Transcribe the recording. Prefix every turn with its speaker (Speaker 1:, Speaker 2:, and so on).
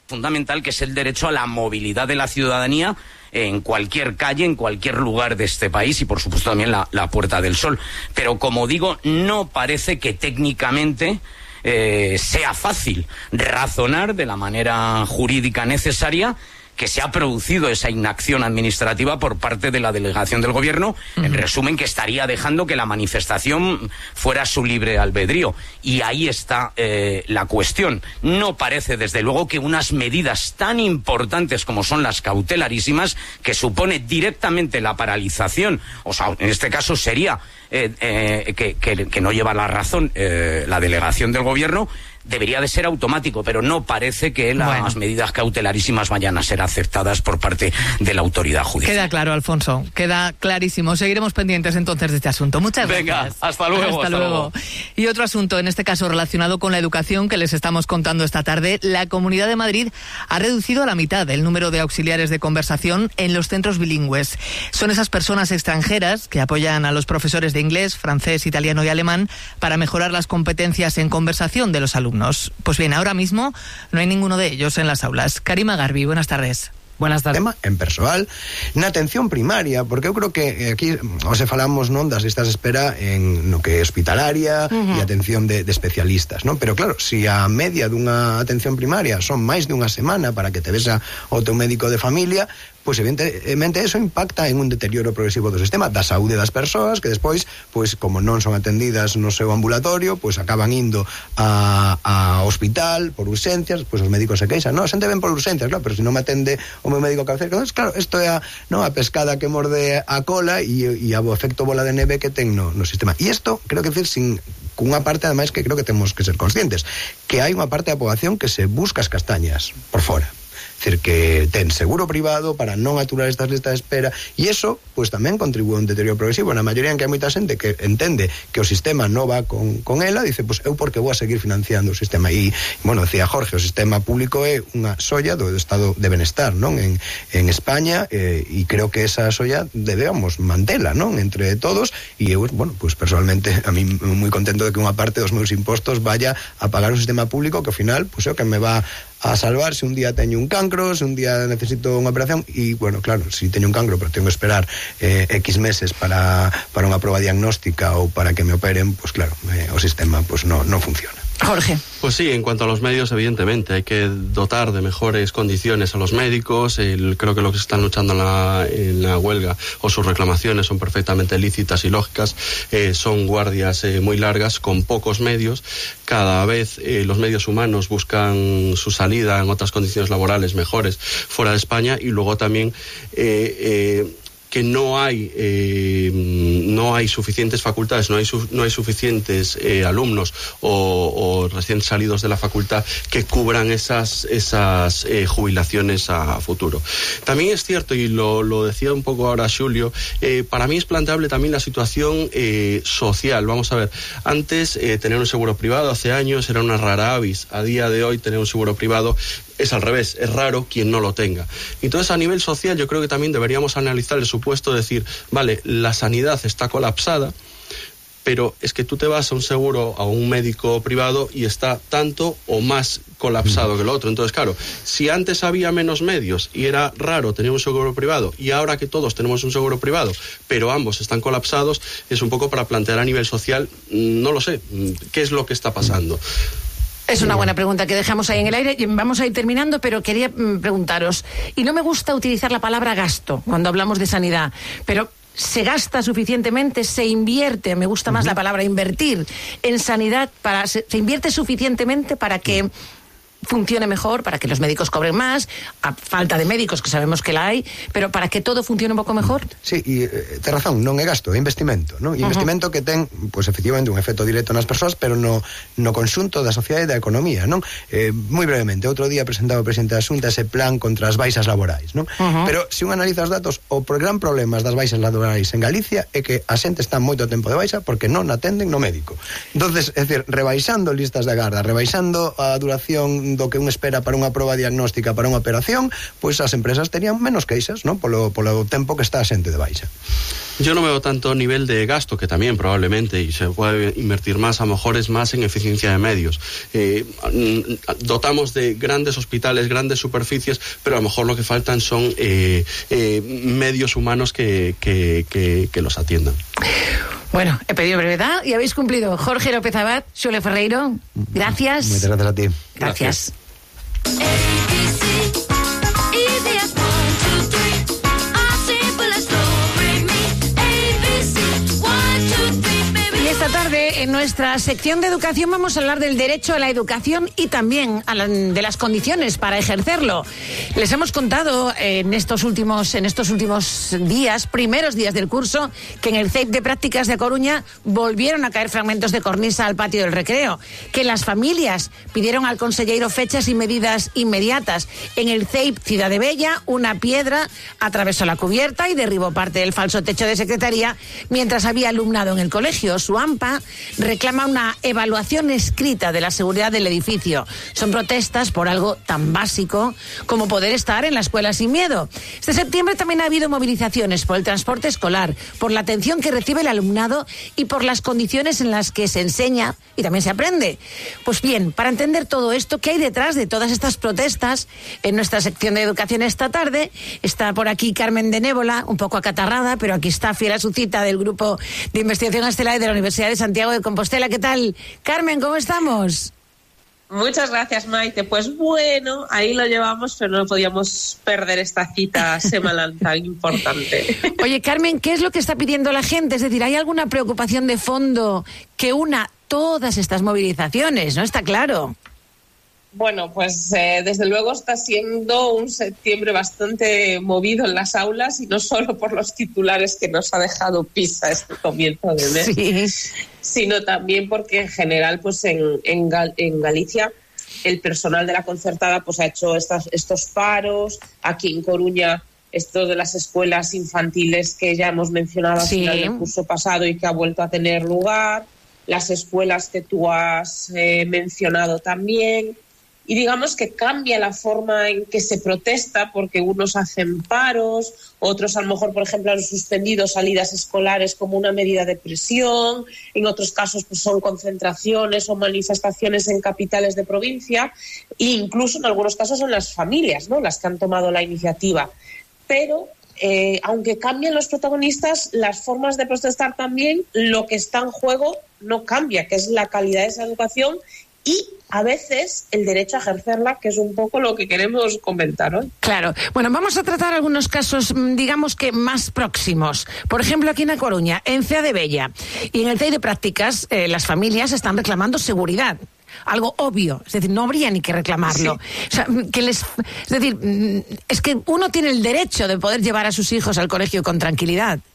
Speaker 1: fundamental, que es el derecho a la movilidad de la ciudadanía en cualquier calle, en cualquier lugar de este país, y por supuesto también la Puerta del Sol. Pero como digo, no parece que técnicamente sea fácil razonar de la manera jurídica necesaria que se ha producido esa inacción administrativa por parte de la delegación del gobierno, en resumen, que estaría dejando que la manifestación fuera su libre albedrío. Y ahí está la cuestión. No parece, desde luego, que unas medidas tan importantes como son las cautelarísimas, que supone directamente la paralización, o sea, en este caso sería que no lleva la razón la delegación del gobierno, debería de ser automático, pero no parece que las medidas cautelarísimas vayan a ser aceptadas por parte de la autoridad judicial.
Speaker 2: Queda claro, Alfonso, queda clarísimo. Seguiremos pendientes entonces de este asunto. Muchas gracias.
Speaker 1: Venga, hasta luego.
Speaker 2: Hasta luego. Y otro asunto, en este caso relacionado con la educación, que les estamos contando esta tarde. La Comunidad de Madrid ha reducido a la mitad el número de auxiliares de conversación en los centros bilingües. Son esas personas extranjeras que apoyan a los profesores de inglés, francés, italiano y alemán para mejorar las competencias en conversación de los alumnos. Pues bien, ahora mismo no hay ninguno de ellos en las aulas. Karima Garbi, buenas tardes.
Speaker 3: Buenas tardes. En persoal, na atención primaria, porque eu creo que aquí hoxe falamos, non, das listas de espera en no que é hospitalaria e atención de especialistas, non? Pero claro, se a media dunha atención primaria son máis de unha semana para que te vesa o teu médico de familia, pois evidentemente eso impacta en un deterioro progresivo do sistema, da saúde das persoas, que despois, pois como non son atendidas no seu ambulatorio, pois acaban indo a hospital por urxencias, pois os médicos se queixan, non, a xente ven por urxencias, claro, pero se non me atende o meu médico cabeceira, entonces, claro, isto é a pescada que morde a cola e o efecto bola de neve que ten no sistema. E isto, creo que decir, cunha parte, ademais, que creo que temos que ser conscientes, que hai unha parte da poboación que se busca as castañas por fora. Decir, que ten seguro privado para non aturar estas listas de espera, e iso, pois tamén contribúe a un deterioro progresivo. Na maioría en que hai moita xente que entende que o sistema non va con ela, dice, pois eu porque vou a seguir financiando o sistema. E, bueno, decía Jorge, o sistema público é unha xoia do estado de benestar, non? En España, e creo que esa xoia debemos mantela, non? Entre todos, e eu, bueno, pois personalmente, a mí moi contento de que unha parte dos meus impostos vaya a pagar un sistema público que ao final, pois é o que me va a salvar se un día teño un cancro, se un día necesito unha operación, e, bueno, claro, se teño un cancro pero tengo que esperar X meses para unha proba diagnóstica ou para que me operen, pues claro, o sistema pues no funciona.
Speaker 2: Jorge.
Speaker 4: Pues sí, en cuanto a los medios, evidentemente, hay que dotar de mejores condiciones a los médicos. Creo que lo que se están luchando en la huelga o sus reclamaciones son perfectamente lícitas y lógicas. Son guardias muy largas, con pocos medios. Cada vez los medios humanos buscan su salida en otras condiciones laborales mejores fuera de España, y luego también que no hay suficientes facultades, no hay suficientes alumnos o recién salidos de la facultad que cubran esas jubilaciones a futuro. También es cierto, y lo decía un poco ahora Xulio, para mí es planteable también la situación social. Vamos a ver, antes tener un seguro privado hace años era una rara avis. A día de hoy tener un seguro privado es al revés, es raro quien no lo tenga. Entonces, a nivel social, yo creo que también deberíamos analizar el supuesto de decir, vale, la sanidad está colapsada, pero es que tú te vas a un seguro, a un médico privado, y está tanto o más colapsado que lo otro. Entonces, claro, si antes había menos medios y era raro tener un seguro privado, y ahora que todos tenemos un seguro privado, pero ambos están colapsados, es un poco para plantear a nivel social, no lo sé, qué es lo que está pasando.
Speaker 5: Es una buena pregunta que dejamos ahí en el aire. Vamos a ir terminando, pero quería preguntaros, y no me gusta utilizar la palabra gasto cuando hablamos de sanidad, pero ¿se gasta suficientemente? ¿Se invierte? Me gusta más la palabra invertir en sanidad. ¿Se invierte suficientemente para que funcione mejor, para que los médicos cobren más, a falta de médicos, que sabemos que la hai, pero para que todo funcione un pouco mejor?
Speaker 3: Sí, e ten razón, non é gasto, é investimento, non? Investimento que ten, pois, efectivamente, un efecto directo nas persoas, pero no conxunto da sociedade e da economía, non? Moi brevemente, outro día presentaba o presidente da Xunta ese plan contra as baixas laborais, non? Pero se un analiza os datos, o gran problema das baixas laborais en Galicia é que a xente está moito tempo de baixa porque non atenden no médico. Entonces, é dicir, rebaixando listas de agarda, rebaixando a duración do que un espera para unha proba diagnóstica para unha operación, pois as empresas terían menos queixas, ¿no? Polo tempo que está a xente de baixa.
Speaker 4: Yo no veo tanto nivel de gasto, que también probablemente, y se puede invertir más, a lo mejor es más en eficiencia de medios. Dotamos de grandes hospitales, grandes superficies, pero a lo mejor lo que faltan son medios humanos que los atiendan.
Speaker 5: Bueno, he pedido brevedad y habéis cumplido. Jorge López Abad, Xule Ferreiro, gracias.
Speaker 3: Muchas gracias a ti.
Speaker 5: Gracias. Esta tarde, en nuestra sección de educación, vamos a hablar del derecho a la educación y también de las condiciones para ejercerlo. Les hemos contado en estos últimos días, primeros días del curso, que en el CEIP de Prácticas de A Coruña volvieron a caer fragmentos de cornisa al patio del recreo, que las familias pidieron al conselleiro fechas y medidas inmediatas. En el CEIP Ciudad de Bella, una piedra atravesó la cubierta y derribó parte del falso techo de secretaría mientras había alumnado en el colegio. Su AMPA reclama una evaluación escrita de la seguridad del edificio. Son protestas por algo tan básico como poder estar en la escuela sin miedo. Este septiembre también ha habido movilizaciones por el transporte escolar, por la atención que recibe el alumnado y por las condiciones en las que se enseña y también se aprende. Pues bien, para entender todo esto, ¿qué hay detrás de todas estas protestas? En nuestra sección de educación esta tarde está por aquí Carmen de Nébola, un poco acatarrada, pero aquí está, fiel a su cita, del Grupo de Investigación Astelae de la Universidad de Santiago de Compostela. ¿Qué tal, Carmen? ¿Cómo estamos?
Speaker 6: Muchas gracias, Maite. Pues bueno, ahí lo llevamos, pero no podíamos perder esta cita semanal tan importante.
Speaker 5: Oye, Carmen, ¿qué es lo que está pidiendo la gente? Es decir, ¿hay alguna preocupación de fondo que una todas estas movilizaciones? ¿No? Está claro.
Speaker 6: Bueno, pues desde luego está siendo un septiembre bastante movido en las aulas, y no solo por los titulares que nos ha dejado PISA este comienzo de mes, sí, sino también porque en general pues en Galicia el personal de la concertada pues ha hecho estos paros. Aquí en Coruña, esto de las escuelas infantiles que ya hemos mencionado al final del curso pasado y que ha vuelto a tener lugar, las escuelas que tú has mencionado también. Y digamos que cambia la forma en que se protesta, porque unos hacen paros, otros a lo mejor, por ejemplo, han suspendido salidas escolares como una medida de presión, en otros casos pues son concentraciones o manifestaciones en capitales de provincia, e incluso en algunos casos son las familias, ¿no?, las que han tomado la iniciativa. Pero aunque cambien los protagonistas, las formas de protestar también, lo que está en juego no cambia, que es la calidad de esa educación y a veces el derecho a ejercerla, que es un poco lo que queremos comentar hoy.
Speaker 5: Claro. Bueno, vamos a tratar algunos casos, digamos que más próximos. Por ejemplo, aquí en A Coruña, en Cea de Bella y en el CEIP de Prácticas, las familias están reclamando seguridad. Algo obvio, es decir, no habría ni que reclamarlo. Sí. Es decir, es que uno tiene el derecho de poder llevar a sus hijos al colegio con tranquilidad.